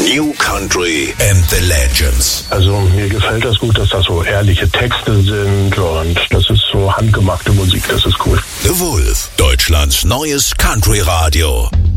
New Country and the Legends. Also mir gefällt das gut, dass das so ehrliche Texte sind und das ist so handgemachte Musik, das ist cool. The Wolf, Deutschlands neues Country Radio.